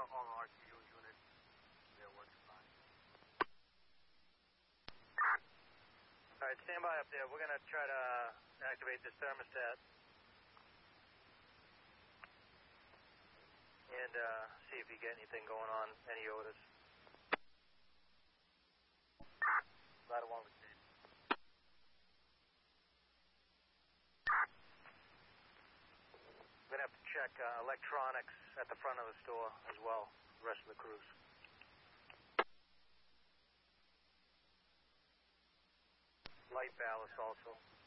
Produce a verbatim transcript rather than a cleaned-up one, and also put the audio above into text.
all the R T U units, they're working fine. All right, stand by up there. We're going to try to activate this thermostat and uh, see if you get anything going on, any odors. Ladder one received. We're going to have to check uh, electronics at the front of the store as well, the rest of the crews. Light ballast also.